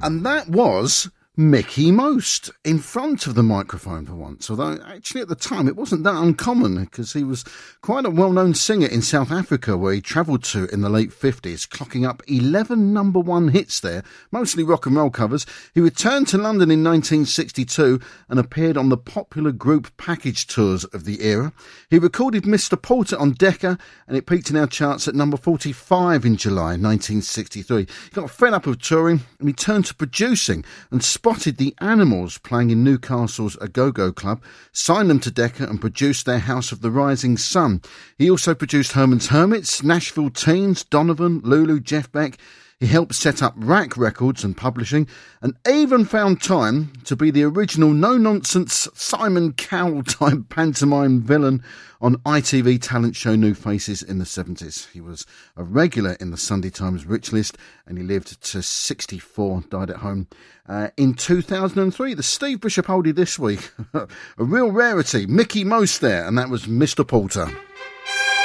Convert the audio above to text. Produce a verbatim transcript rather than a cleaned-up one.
And that was Mickie Most in front of the microphone for once, although actually at the time it wasn't that uncommon because he was quite a well-known singer in South Africa where he travelled to in the late fifties, clocking up eleven number one hits there, mostly rock and roll covers. He returned to London in nineteen sixty-two and appeared on the popular group package tours of the era. He recorded Mister Porter on Decca and it peaked in our charts at number forty-five in July nineteen sixty-three. He got fed up of touring and he turned to producing and spotted the Animals playing in Newcastle's A Go-Go Club, signed them to Decca and produced their House of the Rising Sun. He also produced Herman's Hermits, Nashville Teens, Donovan, Lulu, Jeff Beck. He helped set up Rack Records and Publishing and even found time to be the original no-nonsense Simon Cowell-type pantomime villain on I T V talent show New Faces in the seventies. He was a regular in the Sunday Times Rich List and he lived to sixty-four, died at home uh, in two thousand three. The Steve Bishop oldie this week, a real rarity, Mickie Most there, and that was Mister Porter.